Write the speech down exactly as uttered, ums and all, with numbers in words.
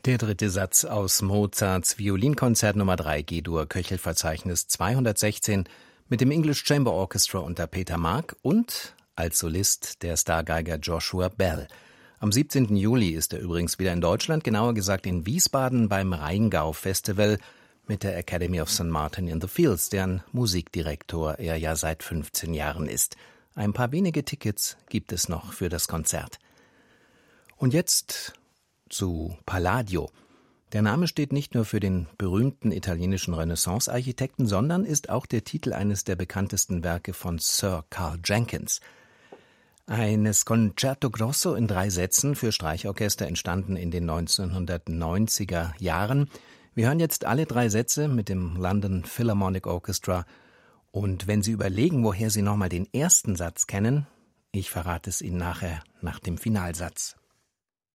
Der dritte Satz aus Mozarts Violinkonzert Nummer drei G-Dur, Köchelverzeichnis zweihundertsechzehn mit dem English Chamber Orchestra unter Peter Mark und als Solist der Stargeiger Joshua Bell. Am siebzehnten Juli ist er übrigens wieder in Deutschland, genauer gesagt in Wiesbaden beim Rheingau-Festival mit der Academy of Saint Martin in the Fields, deren Musikdirektor er ja seit fünfzehn Jahren ist. Ein paar wenige Tickets gibt es noch für das Konzert. Und jetzt zu Palladio. Der Name steht nicht nur für den berühmten italienischen Renaissance-Architekten, sondern ist auch der Titel eines der bekanntesten Werke von Sir Carl Jenkins. Eines Concerto Grosso in drei Sätzen für Streichorchester, entstanden in den neunzehnhundertneunziger Jahren. Wir hören jetzt alle drei Sätze mit dem London Philharmonic Orchestra. Und wenn Sie überlegen, woher Sie nochmal den ersten Satz kennen, ich verrate es Ihnen nachher nach dem Finalsatz.